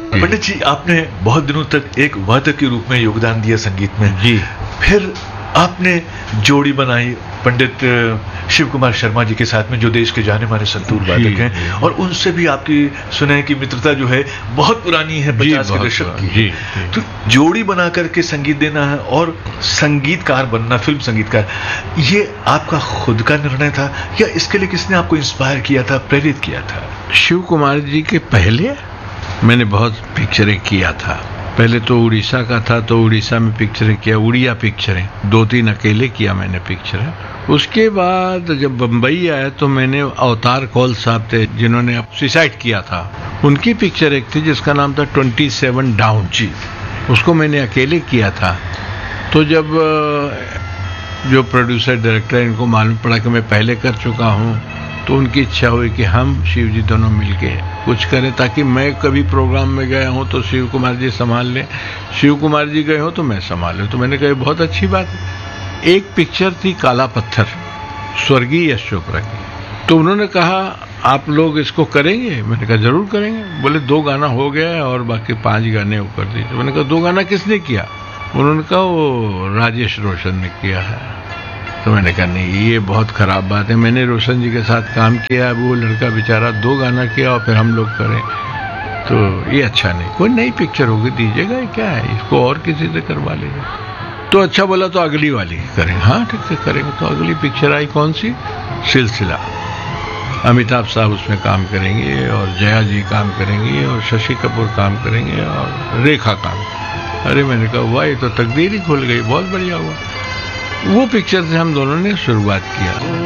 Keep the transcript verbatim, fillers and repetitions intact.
पंडित जी, आपने बहुत दिनों तक एक वादक के रूप में योगदान दिया संगीत में जी। फिर आपने जोड़ी बनाई पंडित शिव कुमार शर्मा जी के साथ में, जो देश के जाने माने संतूर वादक हैं, और उनसे भी आपकी सुने की मित्रता जो है बहुत पुरानी है, पचास के दशक की जी, है। तो जोड़ी बना करके संगीत देना है और संगीतकार बनना, फिल्म संगीतकार, ये आपका खुद का निर्णय था या इसके लिए किसने आपको इंस्पायर किया था, प्रेरित किया था? शिव कुमार जी के पहले मैंने बहुत पिक्चरें किया था। पहले तो उड़ीसा का था, तो उड़ीसा में पिक्चरें किया, उड़िया पिक्चरें दो तीन अकेले किया मैंने पिक्चरें। उसके बाद जब बम्बई आया तो मैंने अवतार कौल साहब थे जिन्होंने अब सुसाइड किया था, उनकी पिक्चर एक थी जिसका नाम था ट्वेंटी सेवन डाउन जी, उसको मैंने अकेले किया था। तो जब जो प्रोड्यूसर डायरेक्टर इनको मालूम पड़ा कि मैं पहले कर चुका हूँ, तो उनकी इच्छा हुई कि हम शिव जी दोनों मिलके कुछ करें, ताकि मैं कभी प्रोग्राम में गया हूं तो शिव कुमार जी संभाल लें, शिव कुमार जी गए हो तो मैं संभाल लूं। तो मैंने कहा बहुत अच्छी बात है। एक पिक्चर थी काला पत्थर, स्वर्गीय यश चोपड़ा की, तो उन्होंने कहा आप लोग इसको करेंगे? मैंने कहा जरूर करेंगे। बोले दो गाना हो गया है और बाकी पांच गाने वो कर दीजिए। मैंने कहा दो गाना किसने किया? उन्होंने कहा वो राजेश रोशन ने किया है। तो मैंने कहा नहीं, ये बहुत खराब बात है, मैंने रोशन जी के साथ काम किया, अब वो लड़का बेचारा दो गाना किया और फिर हम लोग करें, तो ये अच्छा नहीं। कोई नई पिक्चर होगी दीजिएगा, क्या है, इसको और किसी से करवा लीजिए। तो अच्छा बोला तो अगली वाली करेंगे। हाँ ठीक है करेंगे। तो अगली पिक्चर आई कौन सी? सिलसिला। अमिताभ साहब उसमें काम करेंगे और जया जी काम करेंगी और शशि कपूर काम करेंगे और रेखा काम। अरे मैंने कहा वाह, ये तो तकदीर ही खुल गई, बहुत बढ़िया हुआ। वो पिक्चर से हम दोनों ने शुरुआत किया।